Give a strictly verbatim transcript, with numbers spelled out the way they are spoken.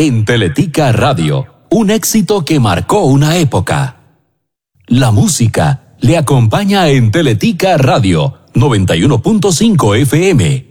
en Teletica Radio, un éxito que marcó una época. La música le acompaña en Teletica Radio noventa y uno punto cinco F M.